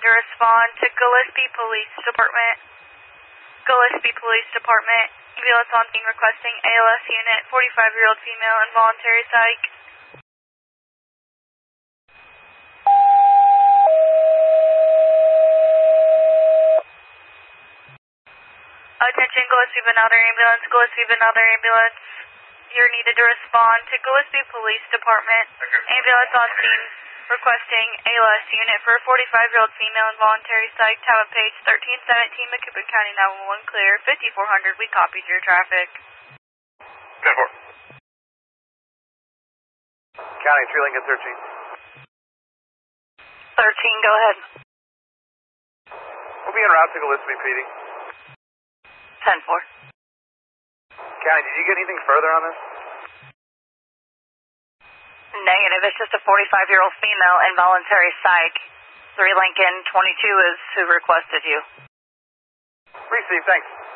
to respond to Gillespie Police Department. Gillespie Police Department. Ambulance on scene requesting ALS unit, 45-year-old female, involuntary psych. Attention, Gillespie Benalder Ambulance, Gillespie Benalder Ambulance. You're needed to respond to Gillespie Police Department. Ambulance on scene requesting ALS unit for a 45-year-old female, involuntary psych. Tower page 1317, Macoupin County 911 clear. 5400, we copied your traffic. 10-4. County 3 Lincoln 13. 13, go ahead. We'll be en route to Gillespie PD. 10-4. County, did you get anything further on this? Negative, it's just a 45-year-old female, involuntary psych. 3 Lincoln 22 is who requested you. Received, thanks.